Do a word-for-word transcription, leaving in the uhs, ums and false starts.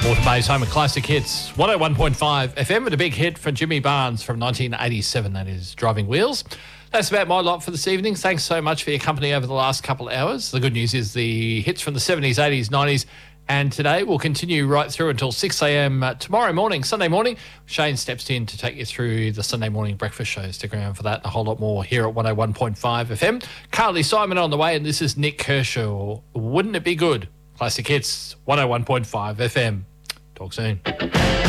Watermay's home of classic hits, one oh one point five F M with a big hit from Jimmy Barnes from nineteen eighty-seven, that is Driving Wheels. That's about my lot for this evening. Thanks so much for your company over the last couple of hours. The good news is the hits from the seventies, eighties, nineties and today will continue right through until six a.m. Uh, tomorrow morning, Sunday morning. Shane steps in to take you through the Sunday morning breakfast show. Stick around for that and a whole lot more here at one oh one point five F M. Carly Simon on the way, and this is Nick Kershaw. Wouldn't it be good? Classic hits, one oh one point five F M. Talk soon.